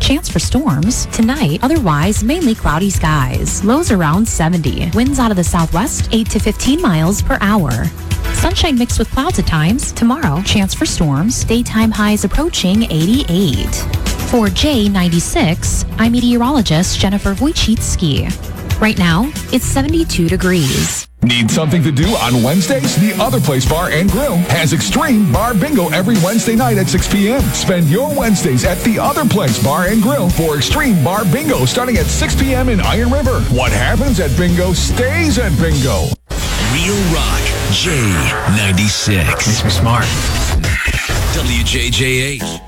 chance for storms. Tonight, otherwise mainly cloudy skies. Lows around 70. Winds out of the southwest, 8 to 15 miles per hour. Sunshine mixed with clouds at times. Tomorrow, chance for storms. Daytime highs approaching 88. For J96, I'm meteorologist Jennifer Wojcicki. Right now, it's 72 degrees. Need something to do on Wednesdays? The Other Place Bar and Grill has Extreme Bar Bingo every Wednesday night at 6 p.m. Spend your Wednesdays at The Other Place Bar and Grill for Extreme Bar Bingo starting at 6 p.m. in Iron River. What happens at Bingo stays at Bingo. Real Rock J96. Makes me smart. WJJH.